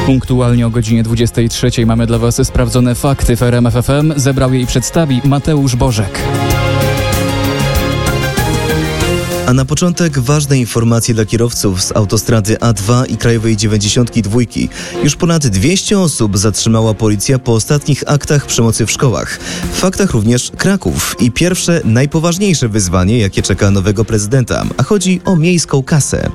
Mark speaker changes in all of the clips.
Speaker 1: Punktualnie o godzinie 23 mamy dla Was sprawdzone fakty w RMF FM. Zebrał je i przedstawi Mateusz Bożek.
Speaker 2: A na początek ważne informacje dla kierowców z autostrady A2 i Krajowej 92. Już ponad 200 osób zatrzymała policja po ostatnich aktach przemocy w szkołach. W faktach również Kraków i pierwsze, najpoważniejsze wyzwanie, jakie czeka nowego prezydenta, a chodzi o miejską kasę.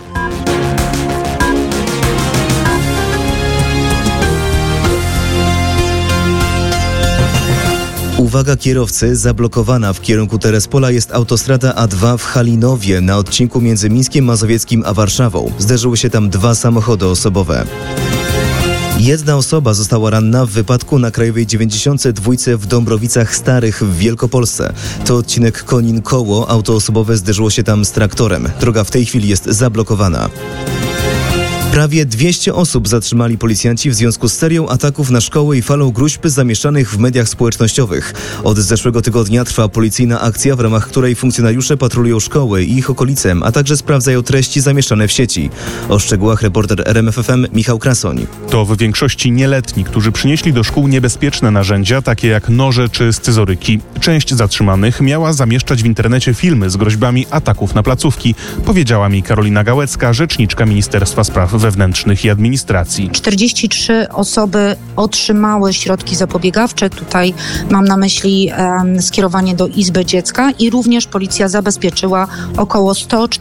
Speaker 2: Uwaga kierowcy, zablokowana w kierunku Terespola jest autostrada A2 w Halinowie na odcinku między Mińskiem Mazowieckim a Warszawą. Zderzyły się tam dwa samochody osobowe. Jedna osoba została ranna w wypadku na Krajowej 92 w Dąbrowicach Starych w Wielkopolsce. To odcinek Konin-Koło. Auto osobowe zderzyło się tam z traktorem. Droga w tej chwili jest zablokowana. Prawie 200 osób zatrzymali policjanci w związku z serią ataków na szkoły i falą gróźb zamieszczanych w mediach społecznościowych. Od zeszłego tygodnia trwa policyjna akcja, w ramach której funkcjonariusze patrolują szkoły i ich okolice, a także sprawdzają treści zamieszczane w sieci. O szczegółach reporter RMF FM Michał Krasoń.
Speaker 3: To w większości nieletni, którzy przynieśli do szkół niebezpieczne narzędzia, takie jak noże czy scyzoryki. Część zatrzymanych miała zamieszczać w internecie filmy z groźbami ataków na placówki, powiedziała mi Karolina Gałecka, rzeczniczka Ministerstwa Spraw Wewnętrznych i Administracji.
Speaker 4: 43 osoby otrzymały środki zapobiegawcze. Tutaj mam na myśli skierowanie do Izby Dziecka i również policja zabezpieczyła około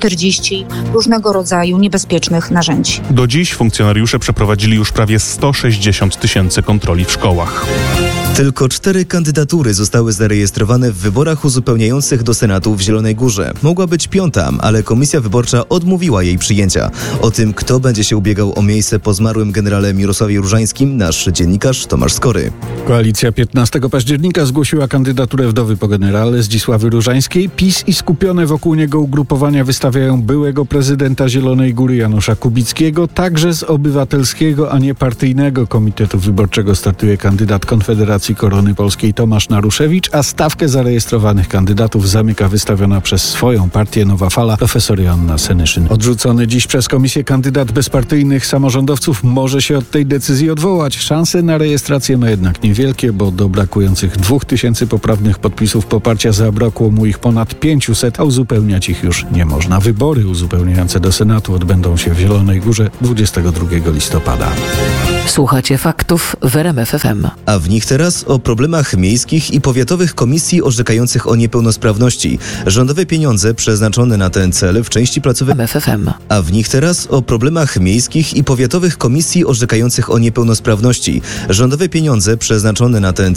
Speaker 4: 140 różnego rodzaju niebezpiecznych narzędzi.
Speaker 3: Do dziś funkcjonariusze przeprowadzili już prawie 160 000 kontroli w szkołach.
Speaker 2: Tylko 4 kandydatury zostały zarejestrowane w wyborach uzupełniających do Senatu w Zielonej Górze. Mogła być 5., ale komisja wyborcza odmówiła jej przyjęcia. O tym, kto będzie się ubiegał o miejsce po zmarłym generale Mirosławie Różańskim, nasz dziennikarz Tomasz Skory.
Speaker 5: Koalicja 15 października zgłosiła kandydaturę wdowy po generale Zdzisławy Różańskiej. PiS i skupione wokół niego ugrupowania wystawiają byłego prezydenta Zielonej Góry Janusza Kubickiego. Także z obywatelskiego, a nie partyjnego komitetu wyborczego startuje kandydat Konfederacji Korony Polskiej Tomasz Naruszewicz, a stawkę zarejestrowanych kandydatów zamyka wystawiona przez swoją partię Nowa Fala profesor Joanna Senyszyn. Odrzucony dziś przez komisję kandydat bezpartyjnych samorządowców może się od tej decyzji odwołać. Szanse na rejestrację ma jednak niewielkie, bo do brakujących 2000 poprawnych podpisów poparcia zabrakło mu ich ponad 500, a uzupełniać ich już nie można. Wybory uzupełniające do Senatu odbędą się w Zielonej Górze 22 listopada.
Speaker 6: Słuchacie faktów w RMF FM.
Speaker 2: A w nich teraz o problemach miejskich i powiatowych komisji orzekających o niepełnosprawności. Rządowe pieniądze przeznaczone na ten cel w części placówek
Speaker 6: MFFM.
Speaker 2: A w nich teraz o problemach miejskich i powiatowych komisji orzekających o niepełnosprawności. Rządowe pieniądze przeznaczone na ten